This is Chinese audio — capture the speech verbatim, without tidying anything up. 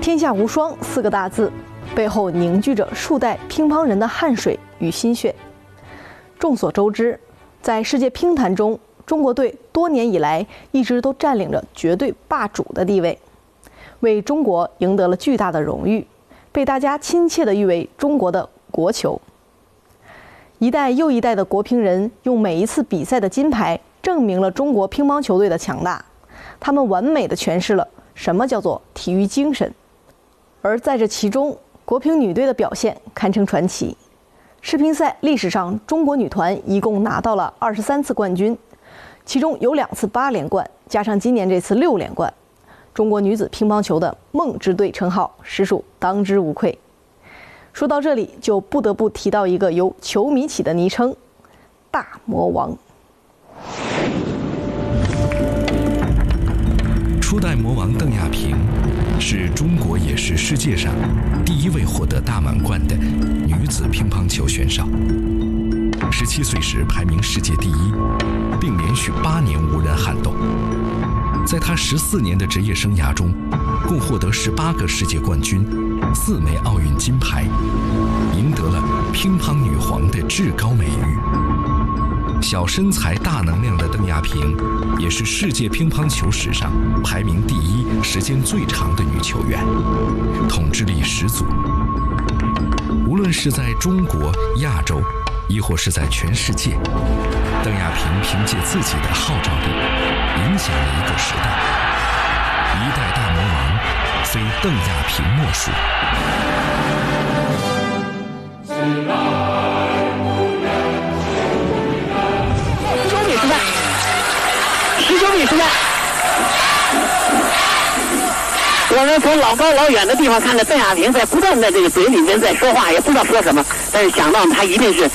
天下无双四个大字，背后凝聚着数代乒乓人的汗水与心血。众所周知，在世界乒坛中，中国队多年以来一直都占领着绝对霸主的地位，为中国赢得了巨大的荣誉，被大家亲切地誉为中国的国球。一代又一代的国乒人用每一次比赛的金牌证明了中国乒乓球队的强大，他们完美地诠释了什么叫做体育精神。而在这其中，国乒女队的表现堪称传奇。世乒赛历史上，中国女团一共拿到了二十三次冠军，其中有两次八连冠，加上今年这次六连冠，中国女子乒乓球的梦之队称号实属当之无愧。说到这里，就不得不提到一个由球迷起的昵称——大魔王。 初代魔王邓亚萍是中国也是世界上第一位获得大满贯的女子乒乓球选手。十七岁时排名世界第一，并连续八年无人撼动。在她十四年的职业生涯中，共获得十八个世界冠军，四枚奥运金牌，赢得了乒乓女皇的至高美誉。小身材大能量的邓亚萍也是世界乒乓球史上排名第一、时间最长的女球员，统治力十足。无论是在中国、亚洲，亦或是在全世界，邓亚萍凭借自己的号召力，影响了一个时代。一代大魔王，非邓亚萍莫属。 十九米时代，我们从老高老远的地方看着邓亚萍在不断的这个嘴里面在说话，也不知道说什么，但是想到他一定是